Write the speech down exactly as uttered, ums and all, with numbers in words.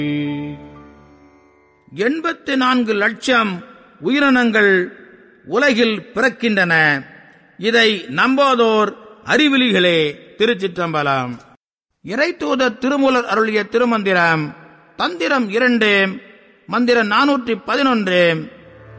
எண்பத்தி நான்கு லட்சம் உயிரினங்கள் உலகில் பிறக்கின்றன. இதை நம்பாதோர் அறிவிலிகளே. திருச்சிற்றம்பலம். இறைத்தூதர் திருமூலர் அருளிய திருமந்திரம். தந்திரம் இரண்டு, மந்திரம் நானூற்றி பதினொன்று.